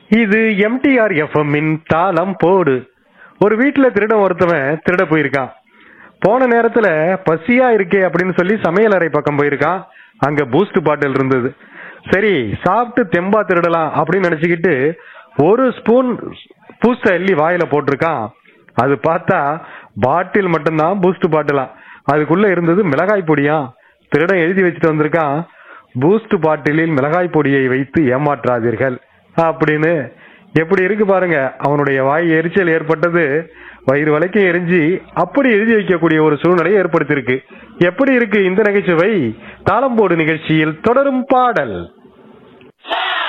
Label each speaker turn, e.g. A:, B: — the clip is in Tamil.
A: இது எம்டிஆர் எஃப்எம்மின் தாளம் போடு. ஒரு வீட்டுல திருடன் ஒருத்தவன் திருட போயிருக்கான். போன நேரத்துல பசியா இருக்கே அப்படின்னு சொல்லி சமையல் அறை பக்கம் போயிருக்கான். அங்க பூஸ்ட் பாட்டில் இருந்தது. சரி, சாப்பிட்டு தெம்பா திருடலாம் அப்படின்னு நினைச்சுக்கிட்டு ஒரு ஸ்பூன் பூஸ்ட் அள்ளி வாயில போட்டிருக்கான். அது பார்த்தா பாட்டில் மட்டும்தான், பூஸ்ட் பாட்டிலா. அதுக்குள்ள இருந்தது மிளகாய் பொடியா. திருடன் எழுதி வச்சுட்டு வந்திருக்கான், பூஸ்ட் பாட்டிலில் மிளகாய் பொடியை வைத்து ஏமாற்றாதீர்கள் அப்படின்னு. எப்படி இருக்கு பாருங்க. அவனுடைய வாய் எரிச்சல் ஏற்பட்டது, வயிறு வளைக்க எரிஞ்சு அப்படி எழுதி வைக்கக்கூடிய ஒரு சூழ்நிலையை ஏற்படுத்தியிருக்கு. எப்படி இருக்கு இந்த நகைச்சுவை? தாளம்போடு நிகழ்ச்சியில் தொடரும் பாடல்.